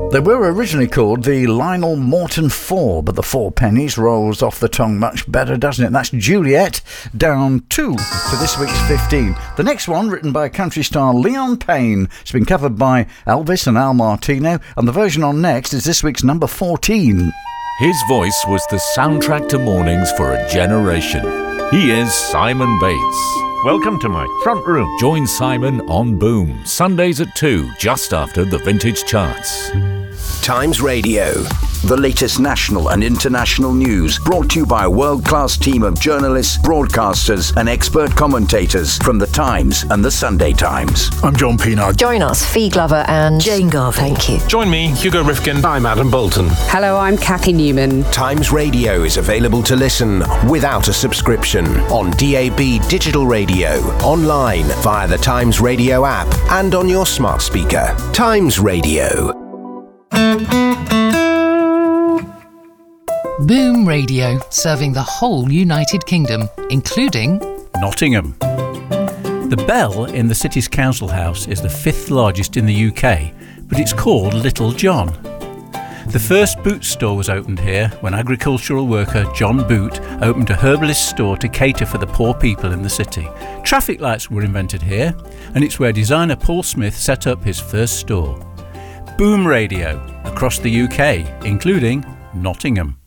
They were originally called the Lionel Morton Four, but the four pennies rolls off the tongue much better, doesn't it? That's Juliet, down 2 for this week's 15. The next one, written by country star Leon Payne, it's been covered by Elvis and Al Martino, and the version on next is this week's number 14. His voice was the soundtrack to mornings for a generation. He is Simon Bates. Welcome to my front room. Join Simon on Boom, Sundays at 2, just after the Vintage Charts. Times Radio. The latest national and international news brought to you by a world-class team of journalists, broadcasters and expert commentators from The Times and The Sunday Times. I'm John Pienaar. Join us, Fee Glover and Jane Garvey. Thank you. Join me, Hugo Rifkin. I'm Adam Bolton. Hello, I'm Kathy Newman. Times Radio is available to listen without a subscription on DAB digital radio, online via the Times Radio app and on your smart speaker. Times Radio. Boom Radio, serving the whole United Kingdom, including Nottingham. The bell in the city's council house is the 5th largest in the UK, but it's called Little John. The first boot store was opened here when agricultural worker John Boot opened a herbalist store to cater for the poor people in the city. Traffic lights were invented here, and it's where designer Paul Smith set up his first store. Boom Radio, across the UK, including Nottingham.